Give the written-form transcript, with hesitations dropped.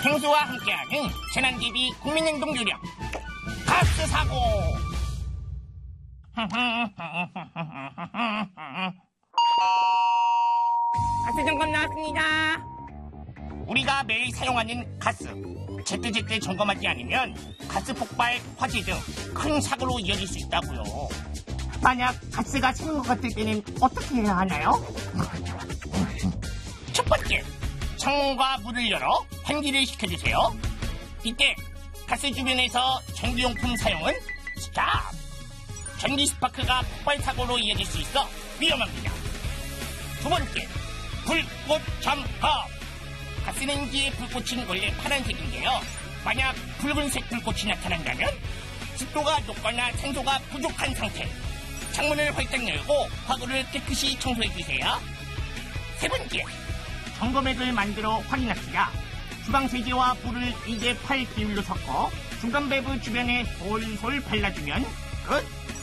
생수와 함께하는 재난대비 국민행동 요령 가스 사고. 가스 점검 나왔습니다. 우리가 매일 사용하는 가스 제때제때 점검하지 않으면 가스 폭발, 화재 등 큰 사고로 이어질 수 있다고요. 만약 가스가 새는 것 같을 때는 어떻게 해야 하나요? 첫 번째, 창문과 문을 열어 환기를 시켜주세요. 이때 가스 주변에서 전기용품 사용은 스탑! 전기 스파크가 폭발 사고로 이어질 수 있어 위험합니다. 두 번째, 불꽃 점검. 가스레인지의 불꽃은 원래 파란색인데요. 만약 붉은색 불꽃이 나타난다면 습도가 높거나 산소가 부족한 상태. 창문을 활짝 열고 화구를 깨끗이 청소해주세요. 세 번째, 점검액을 만들어 확인합시다. 주방세제와 물을 2대8 비율로 섞어 중간 밸브 주변에 솔솔 발라주면 끝!